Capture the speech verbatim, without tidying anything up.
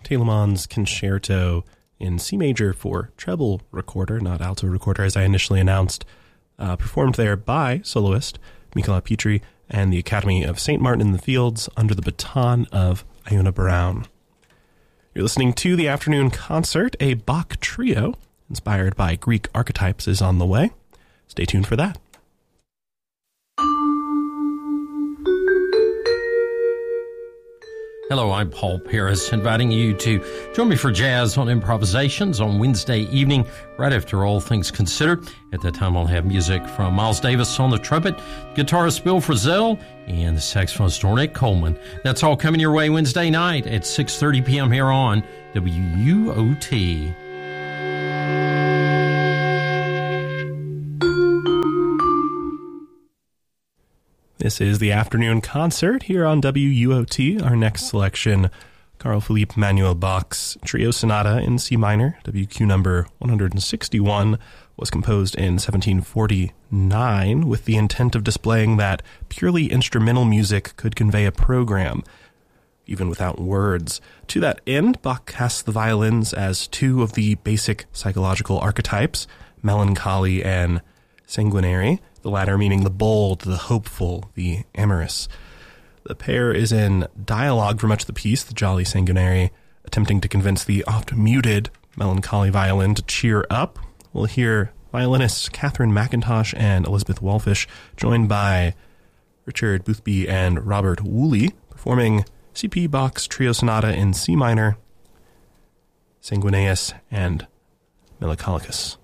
Telemann's Concerto in C major for treble recorder, not alto recorder, as I initially announced, uh, performed there by soloist Michala Petri and the Academy of Saint Martin in the Fields under the baton of Iona Brown. You're listening to the afternoon concert. A Bach trio inspired by Greek archetypes is on the way. Stay tuned for that. Hello, I'm Paul Paris, inviting you to join me for Jazz on Improvisations on Wednesday evening, right after All Things Considered. At that time, I'll have music from Miles Davis on the trumpet, guitarist Bill Frisell, and the saxophonist Ornette Coleman. That's all coming your way Wednesday night at six thirty p.m. here on W U O T. This is the afternoon concert here on W U O T. Our next selection, Carl Philipp Emanuel Bach's Trio Sonata in C minor, W Q number one hundred sixty-one, was composed in seventeen forty-nine with the intent of displaying that purely instrumental music could convey a program, even without words. To that end, Bach casts the violins as two of the basic psychological archetypes, melancholy and sanguinary, the latter meaning the bold, the hopeful, the amorous. The pair is in dialogue for much of the piece, the jolly sanguinary, attempting to convince the oft-muted melancholy violin to cheer up. We'll hear violinists Catherine McIntosh and Elizabeth Walfish, joined by Richard Boothby and Robert Woolley, performing C P Bach's Trio Sonata in C minor, Sanguineus and Melancholicus.